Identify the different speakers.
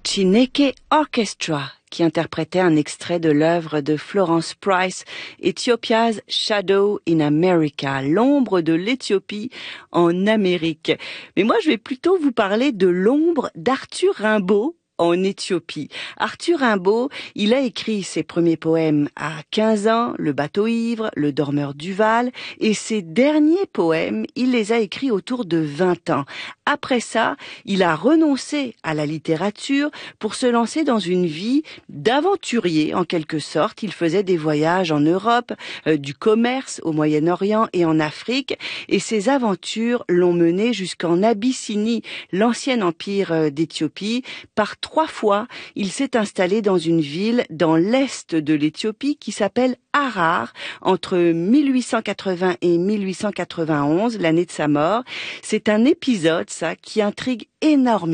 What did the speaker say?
Speaker 1: Chineke Orchestra, qui interprétait un extrait de l'œuvre de Florence Price, Ethiopia's Shadow in America, l'ombre de l'Éthiopie en Amérique. Mais moi, je vais plutôt vous parler de l'ombre d'Arthur Rimbaud en Éthiopie. Arthur Rimbaud, il a écrit ses premiers poèmes à 15 ans, Le bateau ivre, Le dormeur du Val, et ses derniers poèmes, il les a écrits autour de 20 ans. Après ça, il a renoncé à la littérature pour se lancer dans une vie d'aventurier, en quelque sorte. Il faisait des voyages en Europe, du commerce au Moyen-Orient et en Afrique, et ses aventures l'ont mené jusqu'en Abyssinie, l'ancien empire d'Éthiopie. Par 3 fois, il s'est installé dans une ville dans l'est de l'Éthiopie qui s'appelle Harar, entre 1880 et 1891, l'année de sa mort. C'est un épisode, ça, qui intrigue énormément